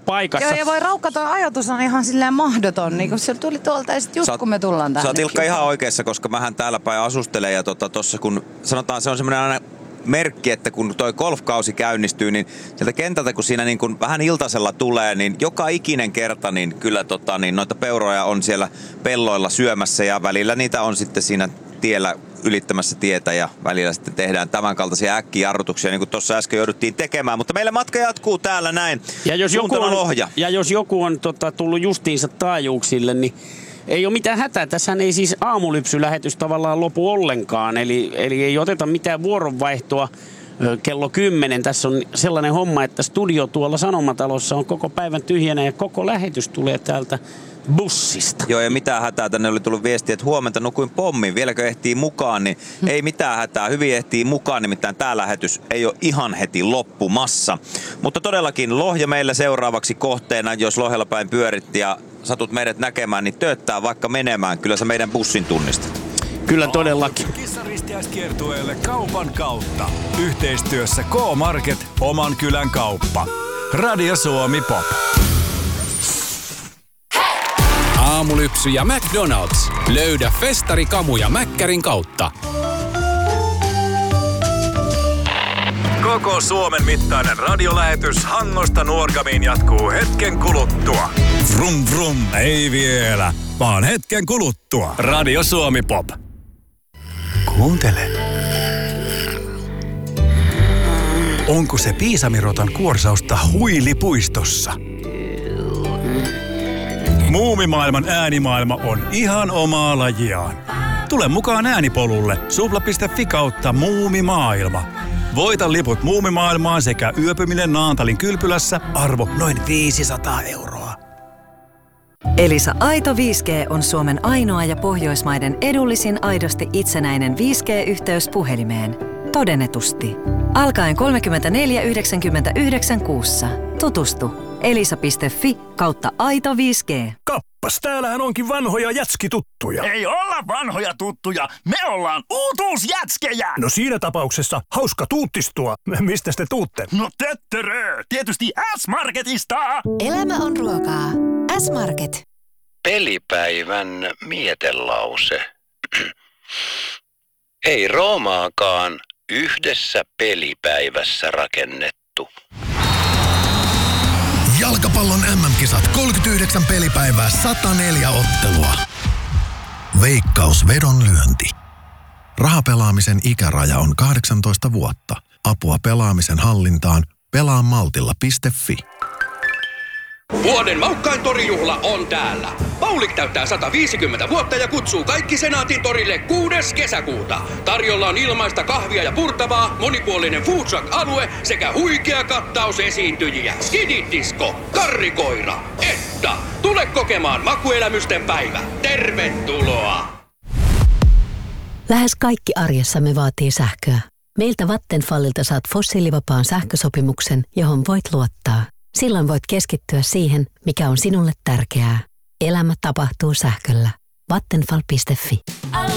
paikassa. Joo, ja voi raukata ajatus on ihan silleen mahdoton, niin kun se tuli tuolta ja sitten kun me tullaan tähän. Sä oot Ilkka ihan oikeassa, koska mähän täällä päin asustelen ja tossa kun sanotaan se on semmoinen aina merkki, että kun toi golfkausi käynnistyy, niin sieltä kentältä kun siinä niin kun vähän iltasella tulee, niin joka ikinen kerta niin kyllä niin noita peuroja on siellä pelloilla syömässä ja välillä niitä on sitten siinä tiellä ylittämässä tietä ja välillä sitten tehdään tämän kaltaisia äkkijarrutuksia, niin kuin tuossa äsken jouduttiin tekemään. Mutta meillä matka jatkuu täällä näin. Ja jos joku on tullut justiinsa taajuuksille, niin ei ole mitään hätää. Tässähän ei siis aamulypsylähetys tavallaan lopu ollenkaan. Eli ei oteta mitään vuoronvaihtoa kello 10. Tässä on sellainen homma, että studio tuolla Sanomatalossa on koko päivän tyhjänä ja koko lähetys tulee täältä bussista. Joo, ja mitään hätää. Tänne oli tullut viestiä, että huomenta nukuin pommin. Vieläkö ehtii mukaan, niin ei mitään hätää. Hyvin ehtii mukaan, nimittäin tämä lähetys ei ole ihan heti loppumassa. Mutta todellakin Lohja meillä seuraavaksi kohteena, jos Lohjalla päin pyöritti ja satut meidät näkemään, niin tööttää vaikka menemään. Kyllä sä meidän bussin tunnistat. Kyllä todellakin. Kissaristiäiskiertueelle kaupan kautta. Yhteistyössä K-Market, oman kylän kauppa. Radio Suomi Pop. Aamulypsy ja McDonald's. Löydä festarikamuja Mäkkärin kautta. Koko Suomen mittainen radiolähetys Hangosta Nuorgamiin jatkuu hetken kuluttua. Vrum vrum, ei vielä, vaan hetken kuluttua. Radio Suomi Pop. Kuuntele. Onko se Piisamirotan kuorsausta Huilipuistossa? Muumimaailman äänimaailma on ihan omaa lajiaan. Tule mukaan äänipolulle supla.fi kautta muumimaailma. Voita liput muumimaailmaan sekä yöpyminen Naantalin kylpylässä arvo noin 500 €. Elisa Aito 5G on Suomen ainoa ja Pohjoismaiden edullisin aidosti itsenäinen 5G-yhteys puhelimeen. Todennetusti. Alkaen 34,99 kuussa. Tutustu. elisa.fi kautta aito 5G. Kappas, täällähän onkin vanhoja jätskituttuja. Ei olla vanhoja tuttuja, me ollaan uutuusjätskejä! No siinä tapauksessa hauska tuuttistua. Mistä te tuutte? No töttörö, tietysti S-Marketista! Elämä on ruokaa. S-Market. Pelipäivän mietelause. Ei Roomaakaan yhdessä pelipäivässä rakennettu. Jalkapallon MM-kisat 39 pelipäivää, 104 ottelua. Veikkaus vedonlyönti. Rahapelaamisen ikäraja on 18 vuotta. Apua pelaamisen hallintaan pelaamaltilla.fi. Vuoden maukkain torijuhla on täällä. Paulik täyttää 150 vuotta ja kutsuu kaikki Senaatin torille 6. kesäkuuta. Tarjolla on ilmaista kahvia ja purtavaa, monipuolinen food truck-alue sekä huikea kattaus esiintyjiä. Skidit-disko, karrikoira, Etta. Tule kokemaan makuelämysten päivä. Tervetuloa! Lähes kaikki arjessamme vaatii sähköä. Meiltä Vattenfallilta saat fossiilivapaan sähkösopimuksen, johon voit luottaa. Silloin voit keskittyä siihen, mikä on sinulle tärkeää. Elämä tapahtuu sähköllä. Vattenfall.fi.